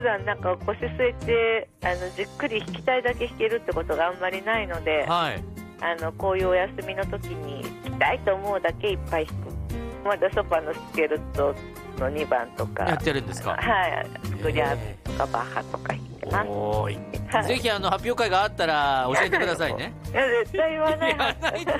普段なんか腰据えてじっくり弾きたいだけ弾けるってことがあんまりないので、 はい、 こういうお休みの時に弾きたいと思うだけいっぱい弾く。まだショパンのスケルトの2番とかやってるんですか。 はい、スクリャーとかバッハとか弾いてます。 おーい、 はい、 ぜひ発表会があったら教えてくださいね。 いや絶対言わないゴ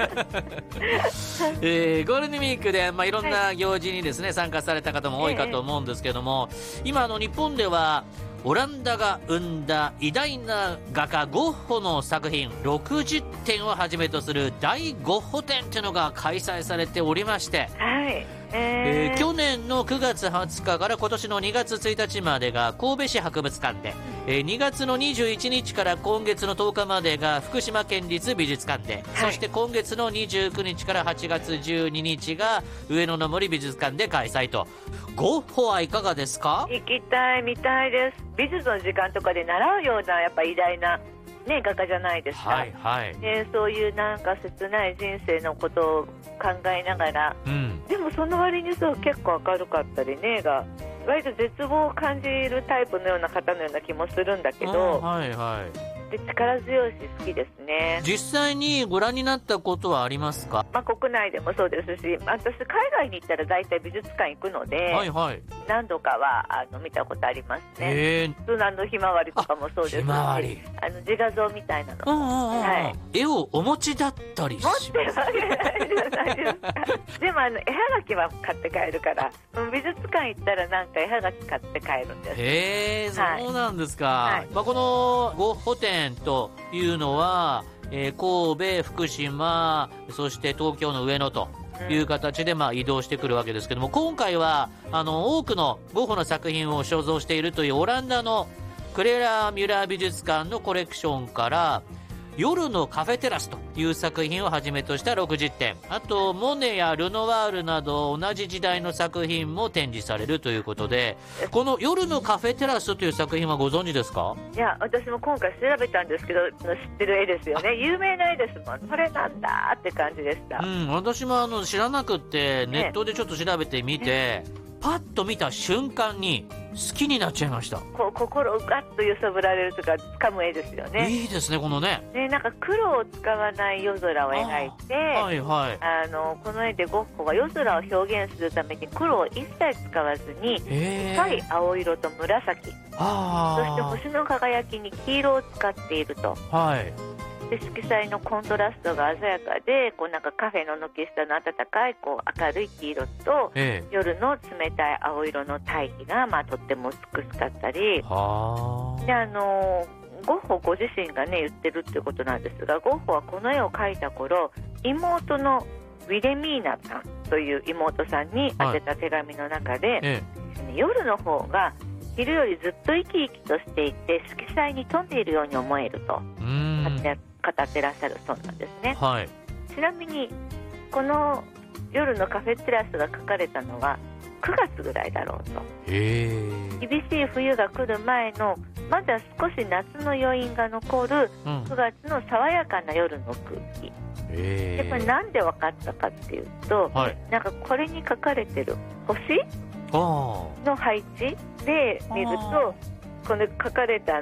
ールデンウィークで、いろんな行事にですね、参加された方も多いかと思うんですけども、今日本ではオランダが生んだ偉大な画家ゴッホの作品60点をはじめとする大ゴッホ展というのが開催されておりまして、 はい、 去年の9月20日から今年の2月1日までが神戸市博物館で、2月の21日から今月の10日までが福島県立美術館で、そして今月の29日から8月12日が上野の森美術館で開催と。ゴッホはいかがですか？ 行きたい、見たいです。美術の時間とかで習うようなやっぱ偉大な、画家じゃないですか。 はいはい、 そういうなんか切ない人生のことを考えながら、でもその割に結構明るかったりが割と絶望を感じるタイプのような方のような気もするんだけど、 はいはい、 で力強いし好きですね。 実際にご覧になったことはありますか？ 国内でもそうですし、私海外に行ったら大体美術館行くので、 はいはい、 何度かは見たことありますね。普通のひまわりとかもそうですし、 ひまわり自画像みたいなの、はい、 絵をお持ちだったりします。 持ってるわけないじゃないですか。でも絵はがきは買って帰るから、美術館行ったらなんか絵はがき買って帰るんです。 へー、そうなんですか。 はい、 このゴッホ展というのは、神戸、福島、そして東京の上野という形で移動してくるわけですけども、今回は多くのゴッホの作品を所蔵しているというオランダのクレラ・ミュラー美術館のコレクションから夜のカフェテラスという作品をはじめとした60点、あとモネやルノワールなど同じ時代の作品も展示されるということで、この夜のカフェテラスという作品はご存知ですか？ いや、私も今回調べたんですけど、知ってる絵ですよね。有名な絵ですもん。それなんだって感じでした。 私も知らなくってネットでちょっと調べてみて、パッと見た瞬間に好きになっちゃいました。 心をガッと揺さぶられるとか掴む絵ですよね。 いいですね、このね。 なんか黒を使わない夜空を描いて、 はいはい、 この絵でゴッホは夜空を表現するために黒を一切使わずに深い青色と紫、そして星の輝きに黄色を使っていると。 はい、 で色彩のコントラストが鮮やかで、なんかカフェの軒下の暖かい明るい黄色と、夜の冷たい青色の対比がとっても美しかったりで、ゴッホご自身が言ってるってことなんですが、ゴッホはこの絵を描いた頃、妹のウィレミーナさんという妹さんに宛てた手紙の中で、夜の方が昼よりずっと生き生きとしていて色彩に富んでいるように思えると語ってらっしゃるそうなんですね。 はい、 ちなみにこの夜のカフェテラスが描かれたのは9月ぐらいだろうと。厳しい冬が来る前のまだ少し夏の余韻が残る9月の爽やかな夜の空気、でこれなんで分かったかっていうと、なんかこれに書かれてる星の配置で見ると、この書かれた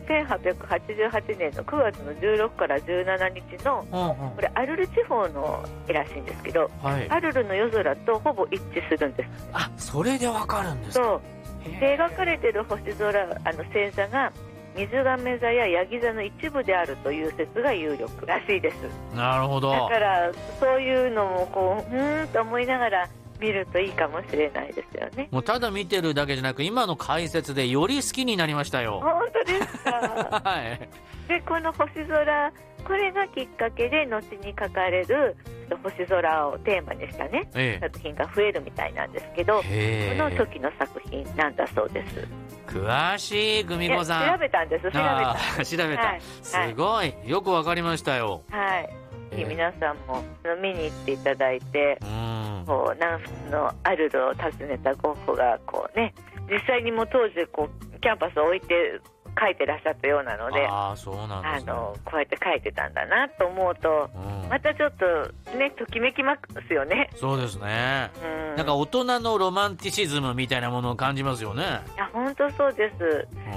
1888年の9月の16から17日の、これアルル地方の絵らしいんですけど、アルルの夜空とほぼ一致するんです。 それでわかるんですか？ そうで描かれている星空星座が水亀座やヤギ座の一部であるという説が有力らしいです。 なるほど。 だからそういうのもと思いながら見るといいかもしれないですよね。 もうただ見てるだけじゃなく、今の解説でより好きになりましたよ。 本当ですか？ はい。 でこの星空、これがきっかけで後に描かれる星空をテーマにした作品が増えるみたいなんですけど、この時の作品なんだそうです。 詳しい久美子さん。 調べたんです。調べた、 はい、すごい、よくわかりましたよ。 はい、皆さんも見に行っていただいて、南仏のアルルを訪ねたゴッホが実際にも当時キャンパスを置いて書いてらっしゃったようなので、 そうなんですね、 こうやって書いてたんだなと思うと、またちょっとねときめきますよね。 そうですね、なんか大人のロマンティシズムみたいなものを感じますよね。 いや本当そうです。